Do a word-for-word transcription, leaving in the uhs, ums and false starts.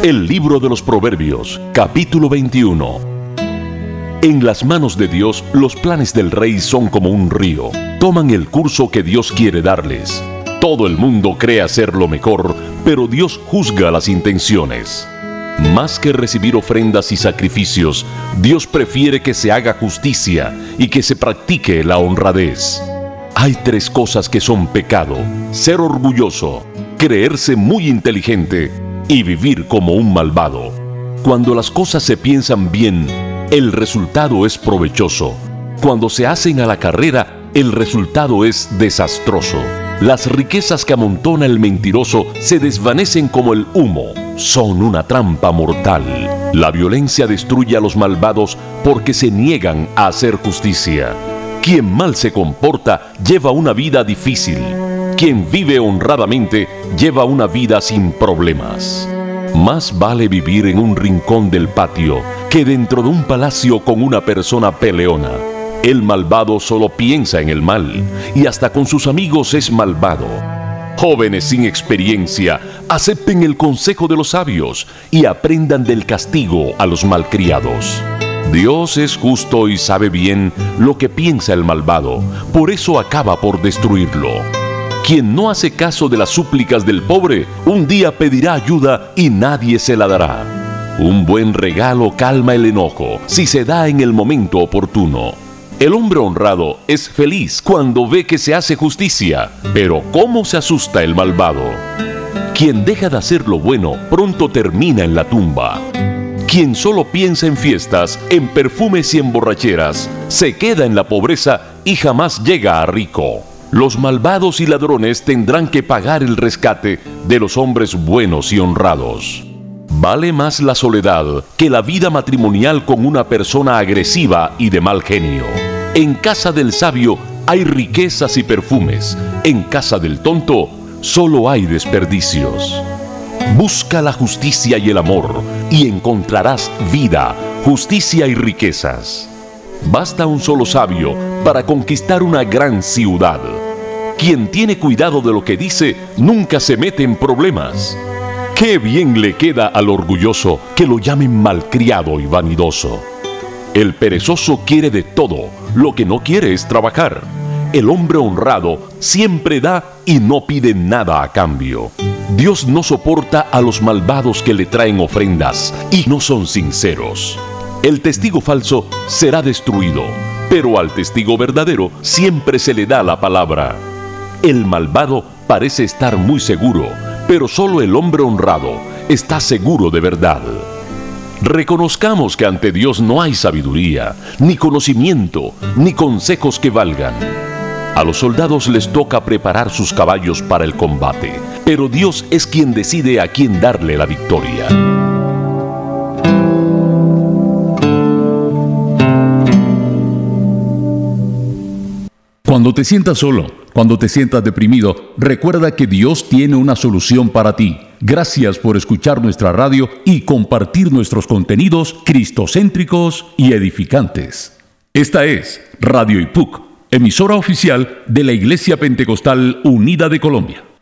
El libro de los Proverbios, capítulo veintiuno. En las manos de Dios, los planes del rey son como un río. Toman el curso que Dios quiere darles. Todo el mundo cree hacer lo mejor, pero Dios juzga las intenciones. Más que recibir ofrendas y sacrificios, Dios prefiere que se haga justicia y que se practique la honradez. Hay tres cosas que son pecado: ser orgulloso, creerse muy inteligente y vivir como un malvado. Cuando las cosas se piensan bien, el resultado es provechoso. Cuando se hacen a la carrera, el resultado es desastroso. Las riquezas que amontona el mentiroso se desvanecen como el humo. Son una trampa mortal. La violencia destruye a los malvados porque se niegan a hacer justicia. Quien mal se comporta lleva una vida difícil. Quien vive honradamente lleva una vida sin problemas. Más vale vivir en un rincón del patio que dentro de un palacio con una persona peleona. El malvado solo piensa en el mal y hasta con sus amigos es malvado. Jóvenes sin experiencia, acepten el consejo de los sabios y aprendan del castigo a los malcriados. Dios es justo y sabe bien lo que piensa el malvado, por eso acaba por destruirlo. Quien no hace caso de las súplicas del pobre, un día pedirá ayuda y nadie se la dará. Un buen regalo calma el enojo si se da en el momento oportuno. El hombre honrado es feliz cuando ve que se hace justicia, pero ¿cómo se asusta el malvado? Quien deja de hacer lo bueno pronto termina en la tumba. Quien solo piensa en fiestas, en perfumes y en borracheras, se queda en la pobreza y jamás llega a rico. Los malvados y ladrones tendrán que pagar el rescate de los hombres buenos y honrados. Vale más la soledad que la vida matrimonial con una persona agresiva y de mal genio. En casa del sabio hay riquezas y perfumes. En casa del tonto solo hay desperdicios. Busca la justicia y el amor y encontrarás vida, justicia y riquezas. Basta un solo sabio para conquistar una gran ciudad. Quien tiene cuidado de lo que dice nunca se mete en problemas. Qué bien le queda al orgulloso que lo llamen malcriado y vanidoso. El perezoso quiere de todo, lo que no quiere es trabajar. El hombre honrado siempre da y no pide nada a cambio. Dios no soporta a los malvados que le traen ofrendas y no son sinceros. El testigo falso será destruido, pero al testigo verdadero siempre se le da la palabra. El malvado parece estar muy seguro, pero solo el hombre honrado está seguro de verdad. Reconozcamos que ante Dios no hay sabiduría, ni conocimiento, ni consejos que valgan. A los soldados les toca preparar sus caballos para el combate, pero Dios es quien decide a quién darle la victoria. Cuando te sientas solo, cuando te sientas deprimido, recuerda que Dios tiene una solución para ti. Gracias por escuchar nuestra radio y compartir nuestros contenidos cristocéntricos y edificantes. Esta es Radio I P U C, emisora oficial de la Iglesia Pentecostal Unida de Colombia.